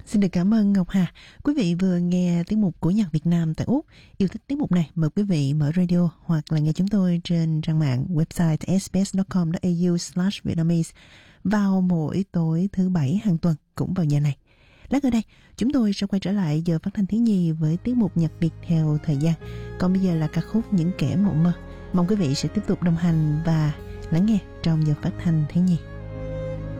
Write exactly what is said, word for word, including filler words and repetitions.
Xin được cảm ơn Ngọc Hà. Quý vị vừa nghe tiết mục của nhạc Việt Nam tại Úc. Yêu thích tiết mục này, mời quý vị mở radio hoặc là nghe chúng tôi trên trang mạng website s b s dot com dot a u slash vietnamese vào mỗi tối thứ bảy hàng tuần cũng vào giờ này. Lát ở đây, chúng tôi sẽ quay trở lại giờ phát thanh thiếu nhi với tiết mục nhạc Việt theo thời gian. Còn bây giờ là ca khúc Những Kẻ Mộng Mơ. Mong quý vị sẽ tiếp tục đồng hành và lắng nghe trong giờ phát thanh thiếu nhi.